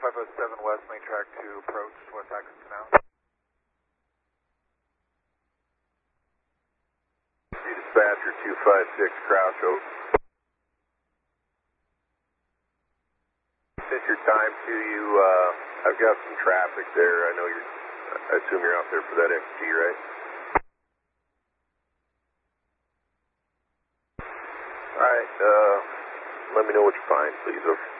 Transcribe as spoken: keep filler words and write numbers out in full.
five oh seven West Main Track to approach West Access Canal. Dispatcher two five six Crouch Oak. Since your time to you, uh, I've got some traffic there. I know you're, I assume you're out there for that X G, right? Alright, uh, let me know what you find, please. Okay.